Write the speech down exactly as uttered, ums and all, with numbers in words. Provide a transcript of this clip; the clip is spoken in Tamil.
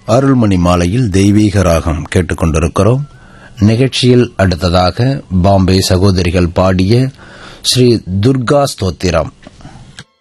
அருள்மணி மாலையில் தெய்வீக ராகம் கேட்டுக்கொண்டிருக்கிறோம். நிகழ்ச்சியில் அடுத்ததாக பாம்பே சகோதரிகள் பாடிய ஸ்ரீ துர்கா ஸ்தோத்திரம்